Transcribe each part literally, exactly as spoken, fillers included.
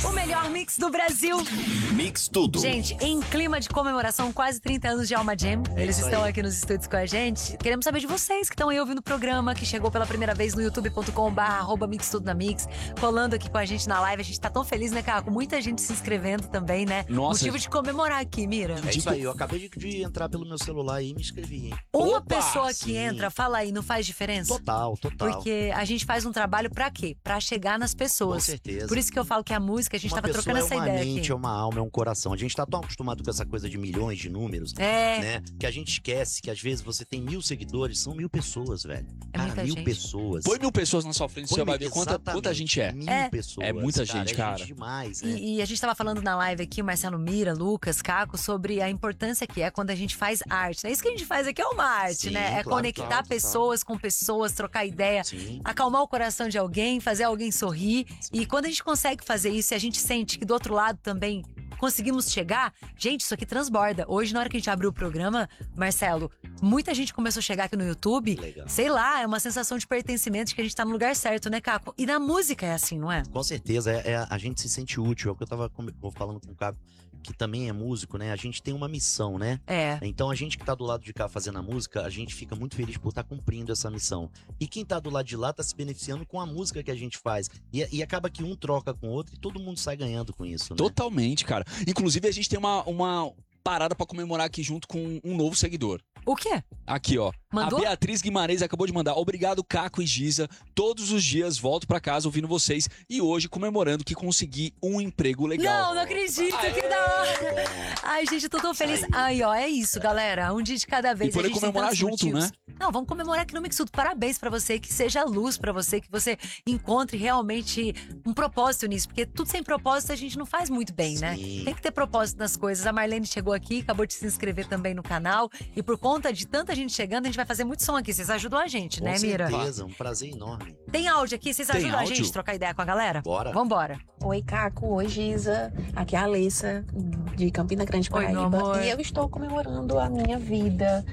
O melhor mix do Brasil. Mix tudo. Gente, em clima de comemoração, quase trinta anos de Alma Jam. É Eles isso estão aí. aqui nos estúdios com a gente. Queremos saber de vocês que estão aí ouvindo o programa, que chegou pela primeira vez no youtube ponto com barra arroba mix tudo na mix, colando aqui com a gente na live. A gente tá tão feliz, né, cara? Com muita gente se inscrevendo também, né? Nossa. Motivo de comemorar aqui, Mira. É isso aí, eu acabei de, de entrar pelo meu celular e me inscrevi, hein? Uma Opa, pessoa que sim. entra, fala aí, não faz diferença? Total, total. Porque a gente faz um trabalho pra quê? Pra chegar nas pessoas. Com certeza. Por isso que eu falo que a música, a gente Uma tava pessoa trocando é essa uma ideia mente, aqui. é uma alma, é um coração. A gente tá tão acostumado com essa coisa de milhões de números, É. né? Que a gente esquece que às vezes você tem mil seguidores, são mil pessoas, velho. É Cara, muita mil gente. pessoas. Põe mil pessoas na sua frente, Põe você vai mil- ver quanta, quanta exatamente, gente é. Mil É. pessoas. É muita gente, É cara. gente demais, né? E, e a gente tava falando na live aqui, o Marcelo Mira, Lucas, Caco, sobre a importância que é quando a gente faz arte. É isso que a gente faz aqui, é uma arte, Sim, né? É claro, conectar claro, pessoas com pessoas, trocar ideia, Sim. acalmar o coração de alguém, fazer alguém sorrir. E quando a gente consegue fazer isso e a gente sente que do outro lado também conseguimos chegar, gente, isso aqui transborda. Hoje, na hora que a gente abriu o programa, Marcelo, muita gente começou a chegar aqui no YouTube. Legal. Sei lá, é uma sensação de pertencimento, de que a gente tá no lugar certo, né, Caco? E na música é assim, não é? Com certeza, é, é- a gente se sente útil. É o que eu tava com- falando com o Caco, que também é músico, né? A gente tem uma missão, né? É. Então a gente que tá do lado de cá fazendo a música, a gente fica muito feliz por estar cumprindo essa missão. E quem tá do lado de lá tá se beneficiando com a música que a gente faz. E, e acaba que um troca com o outro e todo mundo sai ganhando com isso, né? Totalmente, cara. Inclusive, a gente tem uma, uma parada pra comemorar aqui junto com um novo seguidor. O quê? Aqui, ó. Mandou? A Beatriz Guimarães acabou de mandar. Obrigado, Caco e Giza. Todos os dias volto pra casa ouvindo vocês. E hoje comemorando que consegui um emprego legal. Não, não acredito, que da hora. Ai, gente, eu tô tão feliz. Ai, ó, é isso, galera. Um dia de cada vez. E poder a gente tem comemorar tantos junto, motivos. né? Não, vamos comemorar aqui no Mix Tudo. Parabéns pra você, que seja luz pra você, que você encontre realmente um propósito nisso. Porque tudo sem propósito a gente não faz muito bem, né? Sim. Tem que ter propósito nas coisas. A Marlene chegou aqui, acabou de se inscrever também no canal. E por conta de tanta gente chegando, a gente vai fazer muito som aqui. Vocês ajudam a gente, Com né, Mira? certeza, um prazer enorme. Tem áudio aqui? Vocês Tem ajudam a áudio? gente a trocar ideia com a galera? Bora. Vambora. Oi, Caco. Oi, Giza. Aqui é a Alessa, de Campina Grande, Oi, meu Paraíba. amor. E eu estou comemorando a minha vida.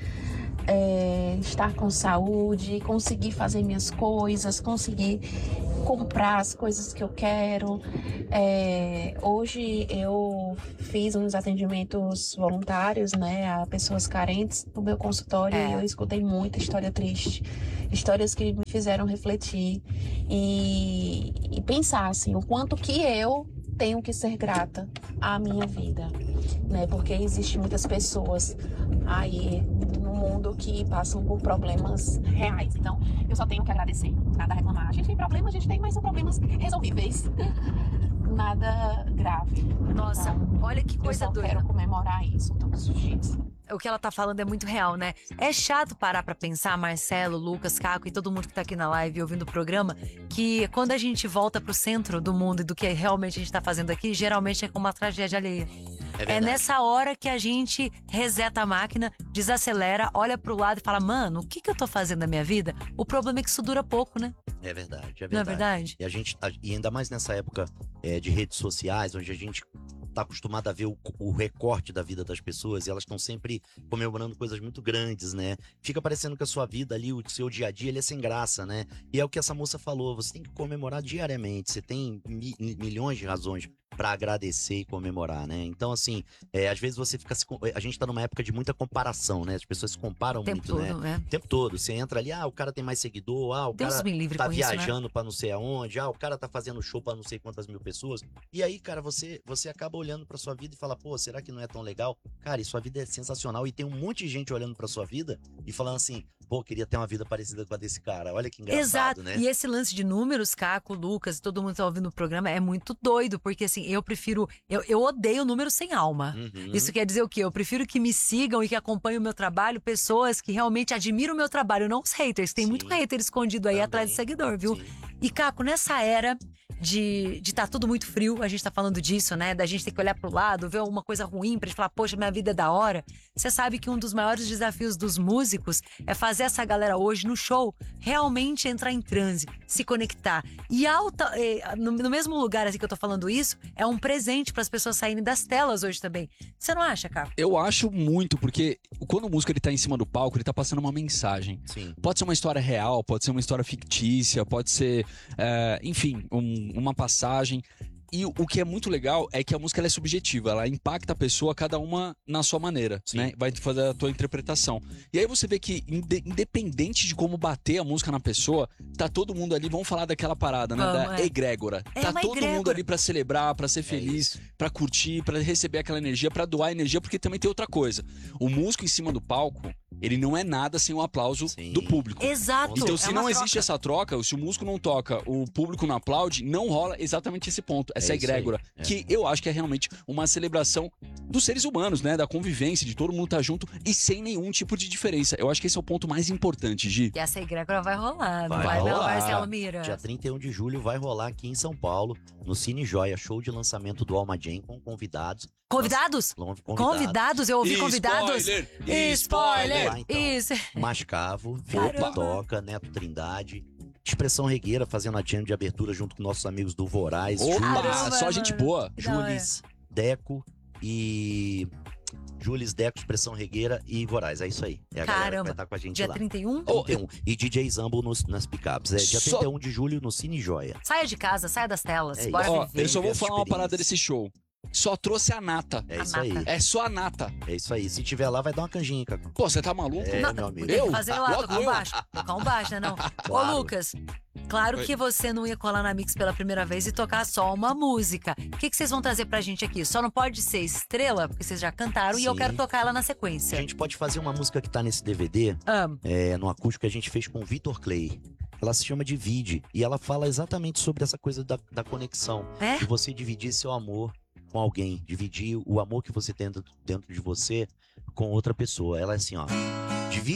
É, estar com saúde, conseguir fazer minhas coisas, conseguir comprar as coisas que eu quero. É, hoje eu fiz uns atendimentos voluntários, né, a pessoas carentes no meu consultório É. e eu escutei muita história triste, histórias que me fizeram refletir e, e pensar assim, o quanto que eu tenho que ser grata à minha vida, né? Porque existem muitas pessoas aí no mundo que passam por problemas reais. Então, eu só tenho que agradecer, nada a reclamar. A gente tem problemas, a gente tem, mas são problemas resolvíveis. Nada grave. Nossa, Então, olha que coisa eu só doida. quero comemorar isso todos os dias. O que ela tá falando é muito real, né? É chato parar pra pensar, Marcelo, Lucas, Caco e todo mundo que tá aqui na live ouvindo o programa, que quando a gente volta pro centro do mundo e do que realmente a gente tá fazendo aqui, geralmente é com uma tragédia alheia. É É verdade. nessa hora que a gente reseta a máquina, desacelera, olha pro lado e fala, mano, o que que eu tô fazendo na minha vida? O problema é que isso dura pouco, né? É verdade, é verdade. Não é verdade? E a gente, a- e ainda mais nessa época é, de redes sociais, onde a gente tá acostumado a ver o, o recorte da vida das pessoas e elas estão sempre comemorando coisas muito grandes, né? Fica parecendo que a sua vida ali, o seu dia a dia, ele é sem graça, né? E é o que essa moça falou, você tem que comemorar diariamente, você tem mi- milhões de razões pra agradecer e comemorar, né? Então, assim, é, às vezes você fica se com- a gente tá numa época de muita comparação, né? As pessoas se comparam O tempo muito, né? todo, né? O tempo todo, você entra ali, ah, o cara tem mais seguidor, ah, o Deus cara me livre tá com isso, né? viajando pra não sei aonde, ah, o cara tá fazendo show pra não sei quantas mil pessoas. E aí, cara, você, você acaba olhando pra sua vida e fala, pô, será que não é tão legal? Cara, e sua vida é sensacional e tem um monte de gente olhando pra sua vida e falando assim, pô, queria ter uma vida parecida com a desse cara. Olha que engraçado, Exato. né? E esse lance de números, Caco, Lucas, todo mundo que tá ouvindo o programa, é muito doido, porque assim, eu prefiro. Eu, eu odeio número sem alma. Uhum. Isso quer dizer o quê? Eu prefiro que me sigam e que acompanhem o meu trabalho pessoas que realmente admiram o meu trabalho, não os haters. Tem Sim. muito hater escondido aí Também. atrás de seguidor, viu? Sim. E, Caco, nessa era de de tá tudo muito frio, a gente tá falando disso, né? Da gente ter que olhar pro lado, ver alguma coisa ruim pra gente falar, poxa, minha vida é da hora. Você sabe que um dos maiores desafios dos músicos é fazer essa galera hoje no show realmente entrar em transe, se conectar. E alta, eh, no, no mesmo lugar assim que eu tô falando isso, é um presente pras pessoas saírem das telas hoje também. Você não acha, Caco? Eu acho muito, porque quando o músico ele tá em cima do palco, ele tá passando uma mensagem. Sim. Pode ser uma história real, pode ser uma história fictícia, pode ser, é, enfim, um- uma passagem. E o o que é muito legal é que a música ela é subjetiva, ela impacta a pessoa, cada uma na sua maneira, Sim. né? Vai fazer a tua interpretação. E aí você vê que, inde- independente de como bater a música na pessoa, tá todo mundo ali, vamos falar daquela parada, né? Vamos, da é. egrégora. É tá uma todo mundo egrégora. ali pra celebrar, pra ser feliz, isso. pra curtir, pra receber aquela energia, pra doar energia, porque também tem outra coisa. O músico em cima do palco, ele não é nada sem o aplauso Sim. do público. Exato. Então, é se uma não troca. existe essa troca, se o músico não toca, o público não aplaude, não rola exatamente esse ponto, essa É isso aí, egrégora. é. Que eu acho que é realmente uma celebração dos seres humanos, né? Da convivência, de todo mundo estar junto e sem nenhum tipo de diferença. Eu acho que esse é o ponto mais importante, Gi. E essa egrégora vai rolar, não Vai vai, não, rolar. Marcelo Mira? Dia trinta e um de julho vai rolar aqui em São Paulo, no Cine Joia, show de lançamento do Alma Jam com convidados. Convidados? Nossa, Convidados? Eu ouvi convidados. Spoiler! Spoiler! Lá, então. Isso. Mascavo, Caramba. Felipe Toca, Neto Trindade, Expressão Regueira fazendo a jam de abertura junto com nossos amigos do Voraz, Opa, Caramba, só gente mano. boa. Que da hora. Jules, Deco e... Jules, Deco, Expressão Regueira e Voraz. É isso aí. É a galera que Caramba. vai estar com a gente Dia lá. trinta e um? Oh, trinta e um. E D J Zambo nos, nas picapes. É dia Só- trinta e um de julho no Cine Joia. Saia de casa, saia das telas. É Bora Ó, viver. eu só vou essa falar uma experiência. parada desse show. Só trouxe a nata. É A isso aí. nata. É só a nata. É isso aí. Se tiver lá, vai dar uma canjinha, cara. Pô, você tá maluco? É, Não, meu amigo. tem que Eu? fazer lá, Logo tocar um eu? baixo. Tocar um baixo, né não? Claro. Ô, Lucas, claro Oi. que você não ia colar na Mix pela primeira vez e tocar só uma música. O que, que vocês vão trazer pra gente aqui? Só não pode ser estrela, porque vocês já cantaram, e eu Sim. quero tocar ela na A sequência. gente pode fazer uma música que tá nesse D V D, Amo. é, no acústico que a gente fez com o Vitor Clay. Ela se chama Divide. E ela fala exatamente sobre essa coisa da, da conexão. É? De você dividir seu amor com alguém. Dividir o amor que você tem dentro, dentro de você com outra pessoa. Ela é assim, ó. Divide